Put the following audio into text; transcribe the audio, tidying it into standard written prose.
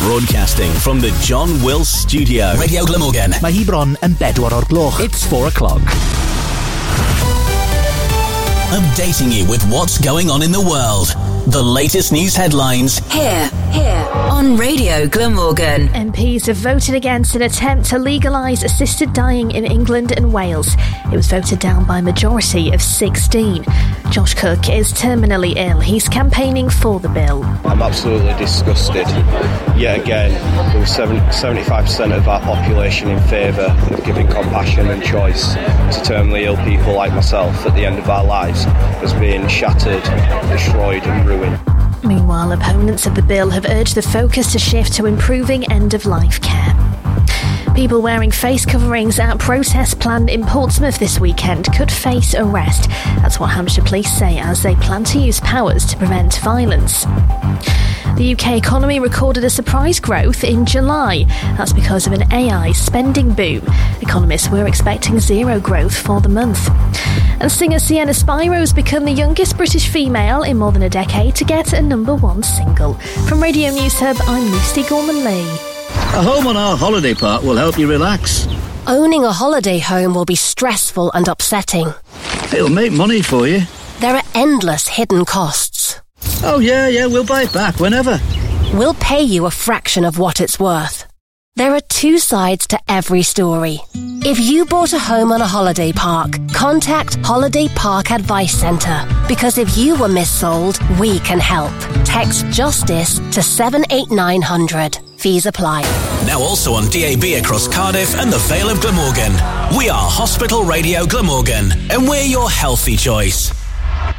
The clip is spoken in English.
Broadcasting from the John Wills Studio. Radio Glamorgan. Mae hi bron yn 4 o'r gloch. It's 4 o'clock. Updating you with what's going on in the world. The latest news headlines. Here, on Radio Glamorgan. MPs have voted against an attempt to legalise assisted dying in England and Wales. It was voted down by a majority of 16. Josh Cook is terminally ill. He's campaigning for the bill. I'm absolutely disgusted. Yet again, there was 75% of our population in favour of giving compassion and choice to terminally ill people like myself at the end of our lives as being shattered, destroyed and ruined. Meanwhile, opponents of the bill have urged the focus to shift to improving end-of-life care. People wearing face coverings at protests planned in Portsmouth this weekend could face arrest. That's what Hampshire Police say as they plan to use powers to prevent violence. The UK economy recorded a surprise growth in July. That's because of an AI spending boom. Economists were expecting zero growth for the month. And singer Sienna Spyro has become the youngest British female in more than a decade to get a #1 single. From Radio News Hub, I'm Lucy Gorman-Lee. A home on our holiday park will help you relax. Owning a holiday home will be stressful and upsetting. It'll make money for you. There are endless hidden costs. Oh, yeah, we'll buy it back whenever. We'll pay you a fraction of what it's worth. There are two sides to every story. If you bought a home on a holiday park, contact Holiday Park Advice Centre. Because if you were missold, we can help. Text JUSTICE to 78900. Fees apply. Now also on DAB across Cardiff and the Vale of Glamorgan. We are Hospital Radio Glamorgan, and we're your healthy choice.